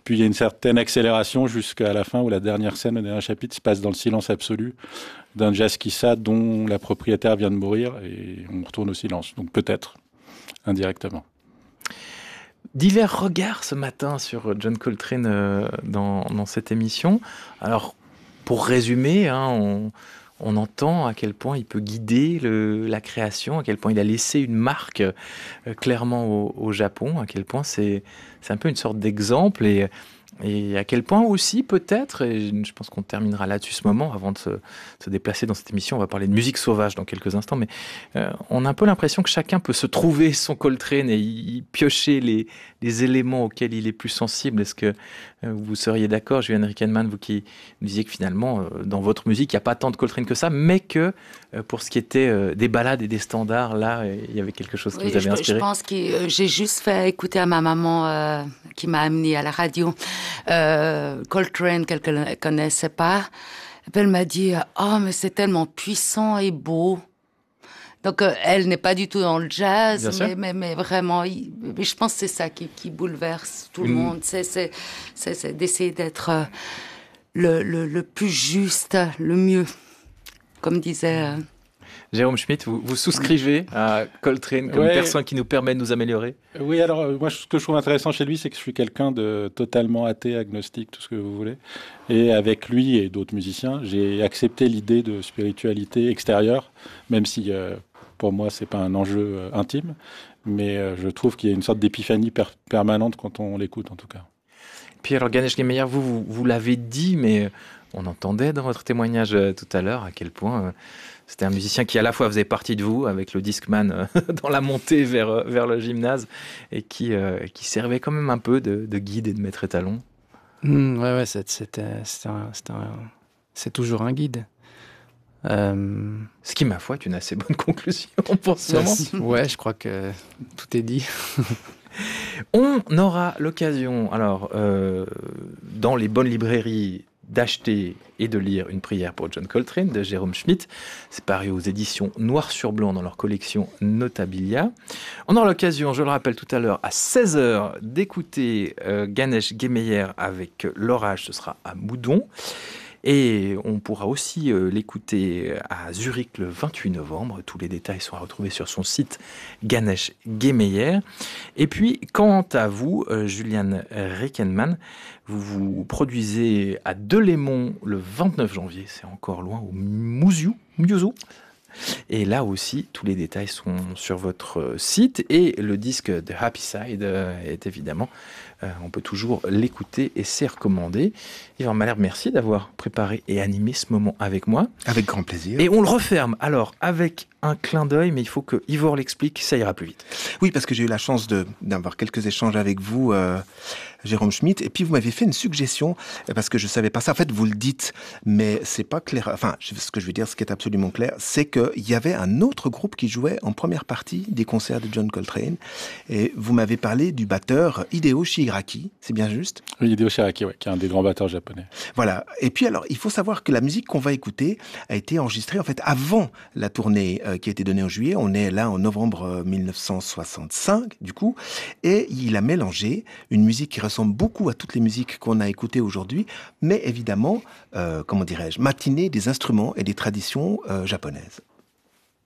Puis il y a une certaine accélération jusqu'à la fin où la dernière scène, le dernier chapitre, se passe dans le silence absolu d'un Jazzkissa dont la propriétaire vient de mourir et on retourne au silence. Donc peut-être, indirectement. Divers regards ce matin sur John Coltrane dans cette émission. Alors, pour résumer, on entend à quel point il peut guider la création, à quel point il a laissé une marque clairement au Japon, à quel point c'est un peu une sorte d'exemple et à quel point aussi peut-être, et je pense qu'on terminera là-dessus ce moment avant de se déplacer dans cette émission, on va parler de musique sauvage dans quelques instants, mais on a un peu l'impression que chacun peut se trouver son Coltrane et y piocher les éléments auxquels il est plus sensible. Est-ce que vous seriez d'accord, Julian Rickenmann, vous qui nous disiez que finalement dans votre musique il n'y a pas tant de Coltrane que ça, mais que pour ce qui était des ballades et des standards, là il y avait quelque chose qui vous avait inspiré? Je pense que j'ai juste fait écouter à ma maman qui m'a amenée à la radio Coltrane qu'elle ne connaissait pas. Et puis elle m'a dit « Oh, mais c'est tellement puissant et beau ». Donc elle n'est pas du tout dans le jazz, mais vraiment, mais je pense que c'est ça qui bouleverse tout le monde. C'est d'essayer d'être le plus juste, le mieux, comme disait... Jérôme Schmitt, vous souscrivez à Coltrane comme personne qui nous permet de nous améliorer? Oui, alors moi, ce que je trouve intéressant chez lui, c'est que je suis quelqu'un de totalement athée, agnostique, tout ce que vous voulez. Et avec lui et d'autres musiciens, j'ai accepté l'idée de spiritualité extérieure, même si pour moi, c'est pas un enjeu intime. Mais je trouve qu'il y a une sorte d'épiphanie permanente quand on l'écoute, en tout cas. Puis alors, Ganesh Gemeyer, vous l'avez dit, mais on entendait dans votre témoignage tout à l'heure à quel point... C'était un musicien qui à la fois faisait partie de vous avec le Discman dans la montée vers le gymnase et qui servait quand même un peu de guide et de maître étalon. Ouais, c'est toujours un guide. Ce qui, ma foi, est une assez bonne conclusion pour ce moment. Ouais, je crois que tout est dit. On aura l'occasion, alors, dans les bonnes librairies, d'acheter et de lire Une prière pour John Coltrane de Jérôme Schmitt. C'est paru aux éditions Noir sur Blanc dans leur collection Notabilia. On aura l'occasion, je le rappelle tout à l'heure, à 16h d'écouter Ganesh Gemeyer avec L'Orage, ce sera à Moudon. Et on pourra aussi l'écouter à Zurich le 28 novembre. Tous les détails sont à retrouver sur son site Ganesh Gemeyer. Et puis, quant à vous, Julian Rickenmann, vous produisez à Delémont le 29 janvier, c'est encore loin, au Museu. Et là aussi, tous les détails sont sur votre site. Et le disque de Happy Side est évidemment, on peut toujours l'écouter et c'est recommandé. Yvan Malherbe, merci d'avoir préparé et animé ce moment avec moi. Avec grand plaisir. Et on le referme alors avec un clin d'œil, mais il faut que Ivor l'explique, ça ira plus vite. Oui, parce que j'ai eu la chance d'avoir quelques échanges avec vous, Jérôme Schmitt, et puis vous m'avez fait une suggestion, parce que je savais pas ça. En fait, vous le dites, mais c'est pas clair. Enfin, ce que je veux dire, ce qui est absolument clair, c'est qu'il y avait un autre groupe qui jouait en première partie des concerts de John Coltrane, et vous m'avez parlé du batteur Hideo Shigaraki, c'est bien juste? Oui, Hideo Shigaraki, ouais, qui est un des grands batteurs japonais. Voilà. Et puis alors, il faut savoir que la musique qu'on va écouter a été enregistrée en fait avant la tournée qui a été donnée en juillet. On est là en novembre 1965, du coup, et il a mélangé une musique qui ressemble beaucoup à toutes les musiques qu'on a écoutées aujourd'hui, mais évidemment, comment dirais-je, matinée des instruments et des traditions japonaises.